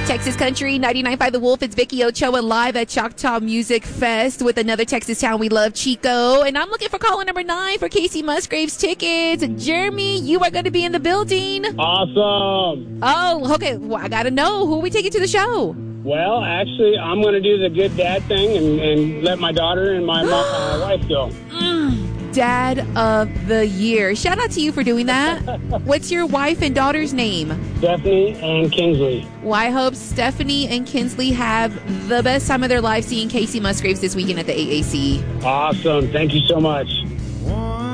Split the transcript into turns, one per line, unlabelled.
Texas Country 99.5 The Wolf. It's Vicky Ochoa live at Choctaw Music Fest with another Texas town we love, Chico. And I'm looking for caller number 9 for Casey Musgraves tickets. Jeremy, you are going to be in the building.
Awesome.
Oh, okay. Well, I got to know. Who are we taking to the show?
Well, actually, I'm going to do the good dad thing and let my daughter and my wife go.
Dad of the year. Shout out to you for doing that. What's your wife and daughter's name?
Stephanie and Kinsley.
Well, I hope Stephanie and Kinsley have the best time of their life seeing Casey Musgraves this weekend at the AAC.
Awesome. Thank you so much.